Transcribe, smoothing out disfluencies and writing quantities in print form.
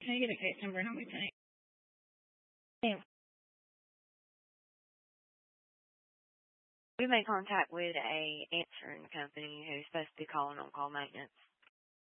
Can I get a case number and how much time? Thanks. We made contact with a answering company who's supposed to be calling on call maintenance.